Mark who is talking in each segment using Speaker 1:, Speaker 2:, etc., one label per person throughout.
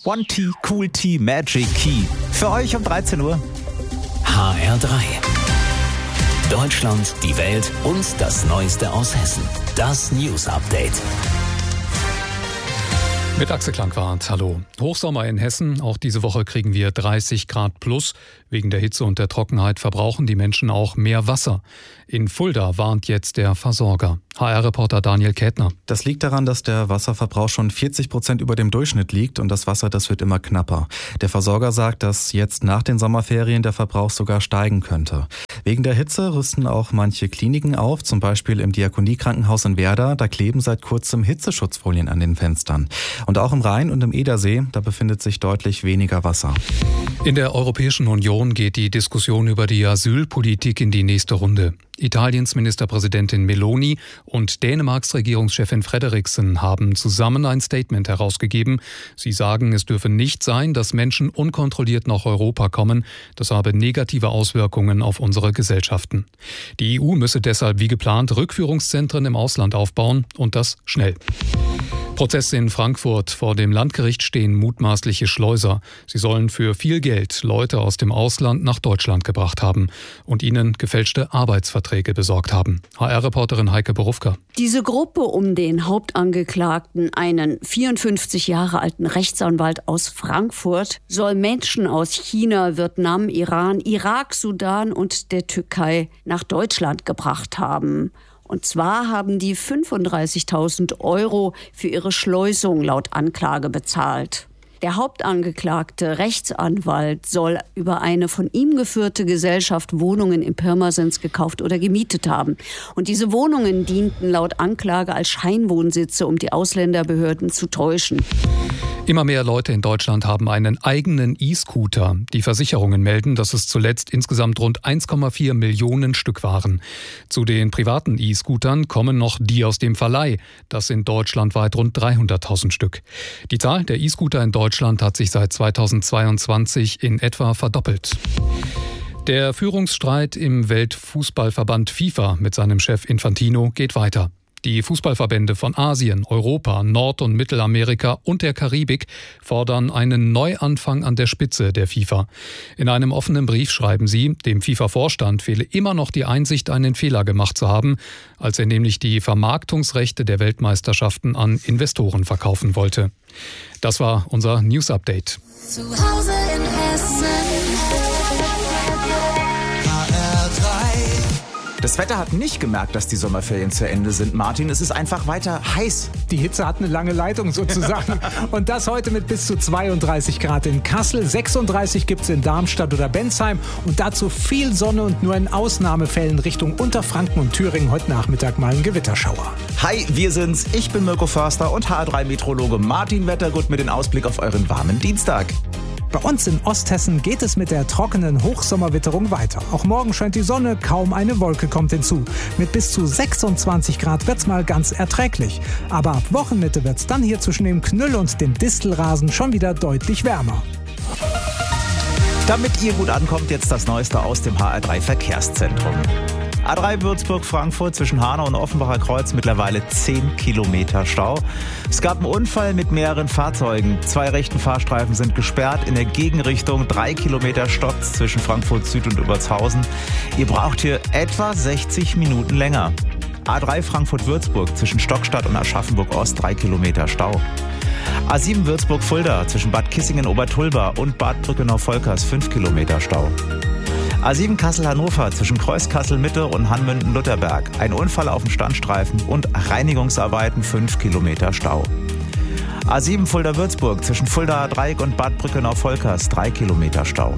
Speaker 1: One T, Cool T, Magic Key. Für euch um 13 Uhr.
Speaker 2: HR3. Deutschland, die Welt und das Neueste aus Hessen. Das News Update.
Speaker 3: Mit Axel Klangwart, hallo. Hochsommer in Hessen, auch diese Woche kriegen wir 30 Grad plus. Wegen der Hitze und der Trockenheit verbrauchen die Menschen auch mehr Wasser. In Fulda warnt jetzt der Versorger. HR-Reporter Daniel Kätner.
Speaker 4: Das liegt daran, dass der Wasserverbrauch schon 40% über dem Durchschnitt liegt und das Wasser, das wird immer knapper. Der Versorger sagt, dass jetzt nach den Sommerferien der Verbrauch sogar steigen könnte. Wegen der Hitze rüsten auch manche Kliniken auf, zum Beispiel im Diakoniekrankenhaus in Werder. Da kleben seit kurzem Hitzeschutzfolien an den Fenstern. Und auch im Rhein und im Edersee, da befindet sich deutlich weniger Wasser.
Speaker 3: In der Europäischen Union geht die Diskussion über die Asylpolitik in die nächste Runde. Italiens Ministerpräsidentin Meloni und Dänemarks Regierungschefin Frederiksen haben zusammen ein Statement herausgegeben. Sie sagen, es dürfe nicht sein, dass Menschen unkontrolliert nach Europa kommen. Das habe negative Auswirkungen auf unsere Gesellschaften. Die EU müsse deshalb wie geplant Rückführungszentren im Ausland aufbauen und das schnell. Prozess in Frankfurt. Vor dem Landgericht stehen mutmaßliche Schleuser. Sie sollen für viel Geld Leute aus dem Ausland nach Deutschland gebracht haben und ihnen gefälschte Arbeitsverträge besorgt haben. HR-Reporterin Heike Borufka.
Speaker 5: Diese Gruppe um den Hauptangeklagten, einen 54 Jahre alten Rechtsanwalt aus Frankfurt, soll Menschen aus China, Vietnam, Iran, Irak, Sudan und der Türkei nach Deutschland gebracht haben. Und zwar haben die 35.000 € für ihre Schleusung laut Anklage bezahlt. Der Hauptangeklagte Rechtsanwalt soll über eine von ihm geführte Gesellschaft Wohnungen in Pirmasens gekauft oder gemietet haben. Und diese Wohnungen dienten laut Anklage als Scheinwohnsitze, um die Ausländerbehörden zu täuschen.
Speaker 3: Immer mehr Leute in Deutschland haben einen eigenen E-Scooter. Die Versicherungen melden, dass es zuletzt insgesamt rund 1,4 Millionen Stück waren. Zu den privaten E-Scootern kommen noch die aus dem Verleih. Das sind deutschlandweit rund 300.000 Stück. Die Zahl der E-Scooter in Deutschland hat sich seit 2022 in etwa verdoppelt. Der Führungsstreit im Weltfußballverband FIFA mit seinem Chef Infantino geht weiter. Die Fußballverbände von Asien, Europa, Nord- und Mittelamerika und der Karibik fordern einen Neuanfang an der Spitze der FIFA. In einem offenen Brief schreiben sie, dem FIFA-Vorstand fehle immer noch die Einsicht, einen Fehler gemacht zu haben, als er nämlich die Vermarktungsrechte der Weltmeisterschaften an Investoren verkaufen wollte. Das war unser News-Update.
Speaker 6: Zu Hause in Hessen.
Speaker 1: Das Wetter hat nicht gemerkt, dass die Sommerferien zu Ende sind, Martin. Es ist einfach weiter heiß.
Speaker 7: Die Hitze hat eine lange Leitung sozusagen. Und das heute mit bis zu 32 Grad in Kassel. 36 gibt es in Darmstadt oder Bensheim. Und dazu viel Sonne und nur in Ausnahmefällen Richtung Unterfranken und Thüringen heute Nachmittag mal ein Gewitterschauer.
Speaker 1: Hi, wir sind's. Ich bin Mirko Förster und HR3-Meteorologe Martin Wettergut mit dem Ausblick auf euren warmen Dienstag.
Speaker 7: Bei uns in Osthessen geht es mit der trockenen Hochsommerwitterung weiter. Auch morgen scheint die Sonne, kaum eine Wolke kommt hinzu. Mit bis zu 26 Grad wird's mal ganz erträglich. Aber ab Wochenmitte wird's dann hier zwischen dem Knüll und dem Distelrasen schon wieder deutlich wärmer.
Speaker 1: Damit ihr gut ankommt, jetzt das Neueste aus dem HR3 Verkehrszentrum. A3 Würzburg-Frankfurt zwischen Hanau und Offenbacher Kreuz mittlerweile 10 Kilometer Stau. Es gab einen Unfall mit mehreren Fahrzeugen. 2 rechten Fahrstreifen sind gesperrt. In der Gegenrichtung 3 Kilometer stockt's zwischen Frankfurt Süd und Übertshausen. Ihr braucht hier etwa 60 Minuten länger. A3 Frankfurt-Würzburg zwischen Stockstadt und Aschaffenburg-Ost 3 Kilometer Stau. A7 Würzburg-Fulda zwischen Bad Kissingen-Obertulba und Bad Brückenau-Volkers 5 Kilometer Stau. A7 Kassel-Hannover zwischen Kreuz-Kassel-Mitte und Hanmünden-Lutherberg. Ein Unfall auf dem Standstreifen und Reinigungsarbeiten 5 Kilometer Stau. A7 Fulda-Würzburg zwischen Fuldaer Dreieck und Bad Brückenau-Volkers 3 Kilometer Stau.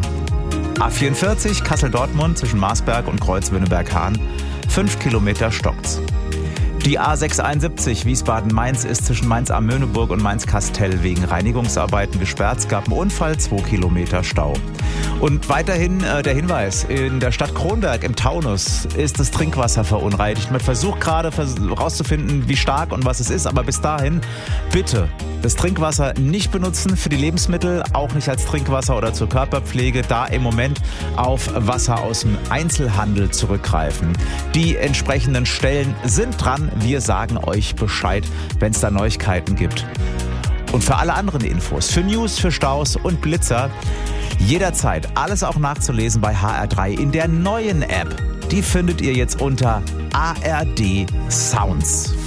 Speaker 1: A44 Kassel-Dortmund zwischen Marsberg und Kreuz-Wünneberg-Hahn 5 Kilometer stockt's. Die A671 Wiesbaden-Mainz ist zwischen Mainz-Amöneburg und Mainz-Kastel wegen Reinigungsarbeiten gesperrt. Es gab einen Unfall, 2 Kilometer Stau. Und weiterhin der Hinweis, in der Stadt Kronberg im Taunus ist das Trinkwasser verunreinigt. Man versucht gerade herauszufinden, wie stark und was es ist, aber bis dahin bitte das Trinkwasser nicht benutzen für die Lebensmittel, auch nicht als Trinkwasser oder zur Körperpflege, da im Moment auf Wasser aus dem Einzelhandel zurückgreifen. Die entsprechenden Stellen sind dran. Wir sagen euch Bescheid, wenn es da Neuigkeiten gibt. Und für alle anderen Infos, für News, für Staus und Blitzer, jederzeit alles auch nachzulesen bei HR3 in der neuen App. Die findet ihr jetzt unter ARD Sounds.